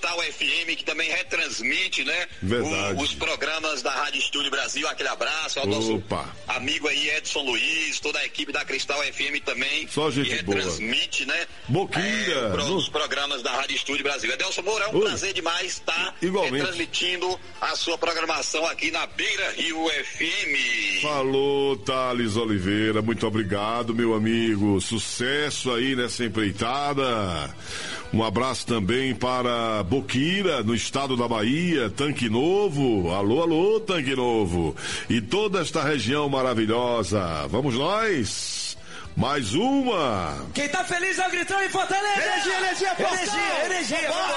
Cristal FM, que também retransmite, né? Verdade. Os programas da Rádio Estúdio Brasil. Aquele abraço ao nosso amigo aí, Edson Luiz, toda a equipe da Cristal FM também. Só gente que retransmite, boa. Né? Boquinha. Os programas da Rádio Estúdio Brasil. Edelson Moura, é um prazer demais estar retransmitindo a sua programação aqui na Beira Rio FM. Falou, Thales Oliveira, muito obrigado, meu amigo. Sucesso aí nessa empreitada. Um abraço também para Boquira, no estado da Bahia, Tanque Novo. Alô, alô, Tanque Novo. E toda esta região maravilhosa. Vamos nós? Mais uma. Quem tá feliz é o gritão em Fortaleza. Energia, energia, energia.